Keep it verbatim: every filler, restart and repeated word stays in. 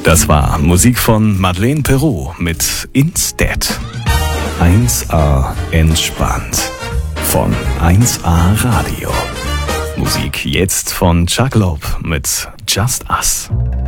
Das war Musik von Madeleine Peru mit Instead. eins A entspannt von eins A Radio. Musik jetzt von Chuck Loeb mit Just Us.